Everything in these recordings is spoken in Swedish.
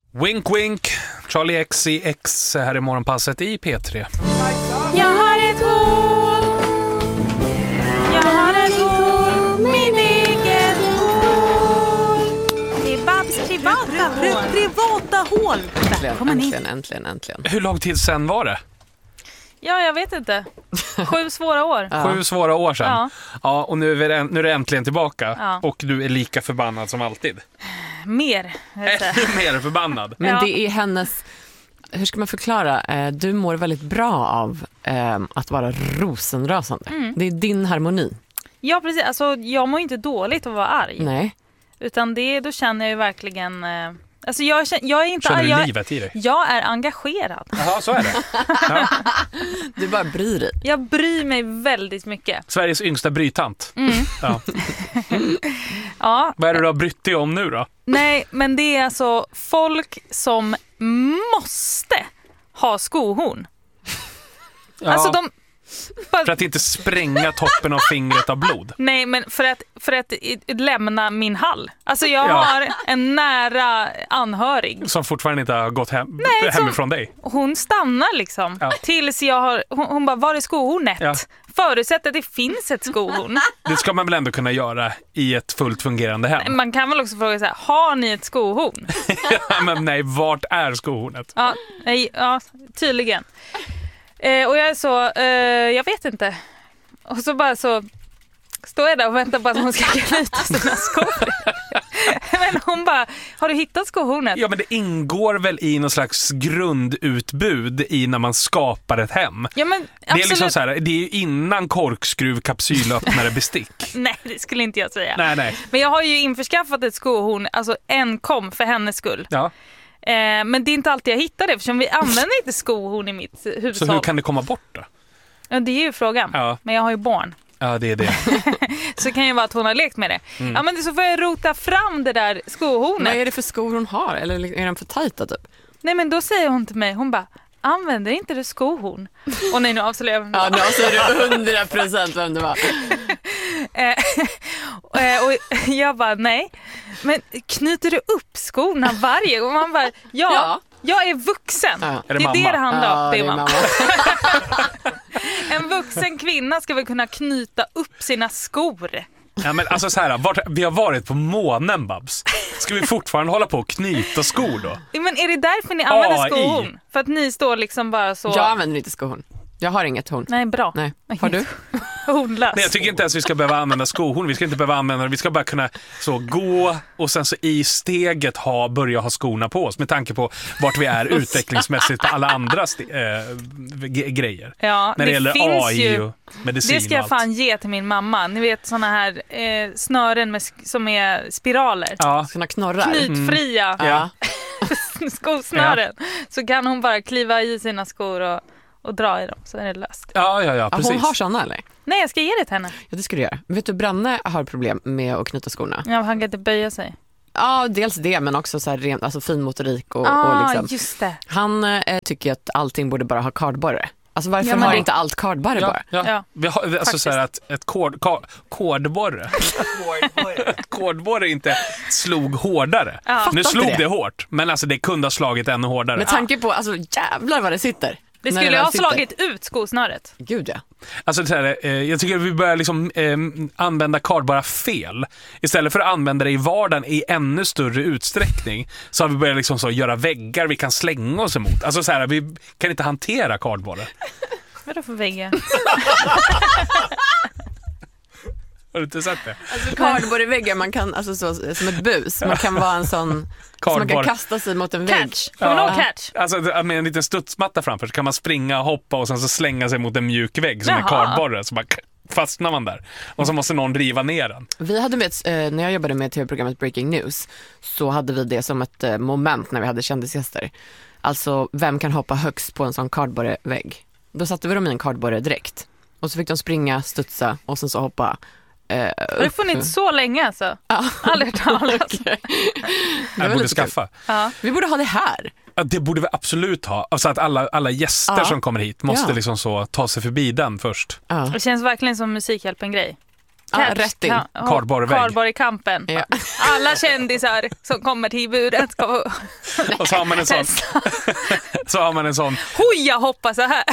Wink wink, Charlie X i X här i morgonpasset i P3. Jag har ett hål. Jag har ett hål. Mitt eget hål. Det är Babs privata hål. Äntligen. Hur lång tid sen var det? Ja, jag vet inte. 7 svåra år. 7 svåra år sedan. Ja, och nu är det äntligen tillbaka. Ja. Och du är lika förbannad som alltid. Mer. Mer förbannad. Men det är hennes... Hur ska man förklara? Du mår väldigt bra av att vara rosenrasande. Det är din harmoni. Ja, precis. Alltså, jag mår inte dåligt att vara arg. Nej. Utan då känner jag ju verkligen... Alltså jag är inte Känner arg. du livet i dig? Jag är engagerad. Jaha, så är det. Ja. Du bara bryr dig. Jag bryr mig väldigt mycket. Sveriges yngsta brytant. Ja. Ja. Vad är det du har brytt dig om nu då? Nej, men det är alltså folk som måste ha skohorn. Ja. Alltså de... För att inte spränga toppen av fingret av blod. Nej, men för att lämna min hall. Alltså jag har en nära anhörig. Som fortfarande inte har gått hemifrån dig. Hon stannar liksom. Ja. Tills jag har... Hon bara, var är skohornet? Ja. Förutsätter att det finns ett skohorn. Det ska man väl ändå kunna göra i ett fullt fungerande hem. Man kan väl också fråga så här, har ni ett skohorn? Ja, men nej, vart är skohornet? Ja, tydligen. Och jag är så, jag vet inte. Och så bara så står jag där och väntar på att hon ska knyta sina skor. Men hon bara, har du hittat skohornet? Ja, men det ingår väl i någon slags grundutbud i när man skapar ett hem. Ja, men det är liksom så här, det är ju innan korkskruv, kapsylöppnare, bestick. Nej, det skulle inte jag säga. Nej. Men jag har ju införskaffat ett skohorn, alltså enkom för hennes skull. Ja. Men det är inte alltid jag hittar det, eftersom vi använder inte skohorn i mitt hushåll. Så hur kan det komma bort då? Ja, det är ju frågan. Ja. Men jag har ju barn. Ja, det är det. Så det kan ju vara att hon har lekt med det. Ja, men så får jag rota fram det där skohornet. Vad är det för skor hon har? Eller är den för tajta typ? Nej, men då säger hon till mig, hon bara, använder inte du skohorn? Och nej, nu avslöjar jag. Ja, nu avslöjar du 100% vem det var. Och jag bara, nej. Men knyter du upp skorna varje gång? Man bara, ja. Jag är vuxen. Ja. Det är det handlar om. Det är mamma. En vuxen kvinna ska väl kunna knyta upp sina skor. Ja, men alltså så här, vi har varit på månen, Babs. Ska vi fortfarande hålla på och knyta skor då? Men är det därför ni använder AI. skohorn? För att ni står liksom bara så... Jag använder inte skohorn. Jag har inget horn. Nej, bra. Nej. Har du? Hornlös. Nej, jag tycker inte ens vi ska behöva använda skohorn. Vi ska inte behöva använda det. Vi ska bara kunna så gå och sen så i steget börja ha skorna på oss med tanke på vart vi är utvecklingsmässigt på alla andra grejer. Ja, när det gäller finns AI ju, och medicin. det ska jag och allt. fan ge till min mamma. Ni vet såna här snören som är spiraler. Ja. Såna knorrar. Knytfria Ja. skosnören. Så kan hon bara kliva i sina skor och dra i dem, så är det löst. Ja, precis. Hon har såna eller? Nej, jag ska ge det till henne. Ja, det ska du göra. Vet du, Branne har problem med att knyta skorna. Ja, han kan inte böja sig. Ja, dels det, men också så här alltså fin motorik och liksom. Just det. Han tycker att allting borde bara ha kardborre. Alltså varför men har det- inte allt kardborre bara? Ja. Vi har alltså så här att ett kordborre. Kordborre inte slog hårdare. Ja. Nu Fattar slog inte det det. hårt, men alltså det kunde ha slagit ännu hårdare. Med tanke på, alltså jävlar vad det sitter. Det När skulle väl ha sitter. slagit ut skosnöret. Gud ja. Alltså så här, jag tycker att vi börjar liksom, använda kardborre fel. Istället för att använda det i vardagen i ännu större utsträckning så har vi börjat liksom så göra väggar vi kan slänga oss emot. Alltså så här, vi kan inte hantera kardborre. Vadå för väggar? Har du inte sett det? Alltså kardborreväggar, man kan, alltså så, som ett bus. Man kan vara en sån, så man kan kasta sig mot en vägg. Catch. Kommer du ihåg catch? Alltså med en liten studsmatta framför så kan man springa, hoppa och sen så slänga sig mot en mjuk vägg som är Jaha. kardborre. Så bara fastnar man där. Och så måste någon riva ner den. Vi hade med, när jag jobbade med tv-programmet Breaking News, så hade vi det som ett moment när vi hade kändisgäster. Alltså, vem kan hoppa högst på en sån kardborrevägg? Då satte vi dem i en kardborredräkt. Och så fick de springa, studsa och sen så hoppa. Har det funnits så länge alltså? Ja. Aldrig talas. Jag borde skaffa. Ja. Vi borde ha det här. Ja, det borde vi absolut ha. Alltså att alla gäster Ja. som kommer hit måste Ja. liksom så ta sig förbi den först. Ja. Det känns verkligen som Musikhjälpen-grej. rätt in. Kardborrekampen. Ja. Alla kändisar som kommer till buren ska Och så har man en sån. Så har man en sån. Hoja hoppa så här.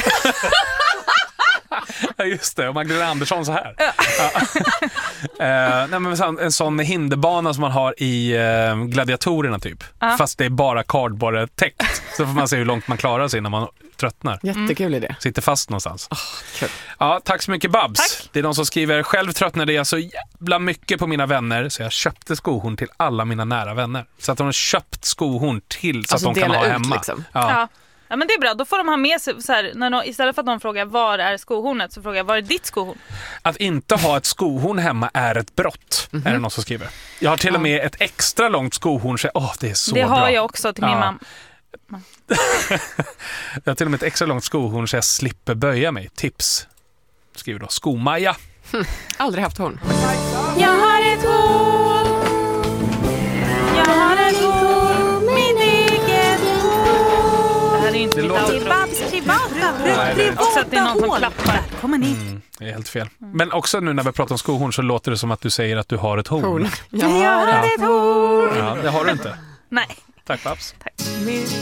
Ja, just det. Och Magdalena Andersson så här. Ja. Nej, men en sån hinderbana som man har i gladiatorerna typ. Fast det är bara kardborretäckt. Så får man se hur långt man klarar sig när man tröttnar. Jättekul idé. Sitter fast någonstans. Kul. Ja, tack så mycket Babs. Tack. Det är de som skriver: själv tröttnade jag så jävla mycket på mina vänner så jag köpte skohorn till alla mina nära vänner. Så att de har köpt skohorn till så Alltså att de kan ha dela ut, hemma. liksom. Ja. Ja, men det är bra. Då får de ha med sig så här, istället för att de frågar var är skohornet så frågar jag var är ditt skohorn? Att inte ha ett skohorn hemma är ett brott, är det någon som skriver. Jag har till och med ett extra långt skohorn så det är så det bra. har jag också till min mamma. Jag har till och med ett extra långt skohorn så jag slipper böja mig. Tips. Skriver då Skomaja. Aldrig haft horn. Jag har ett horn. Jag har ett horn. Min eget horn. Det här är ju inte Det mitt låter- outro. Babs privata. Också att det är någon som klappar. Kommer ni? Det är helt fel. Men också nu när vi pratar om skohorn så låter det som att du säger att du har ett horn. Horn. Jag har ett horn. Ja, det har du inte. Nej. Tack Babs. Tack.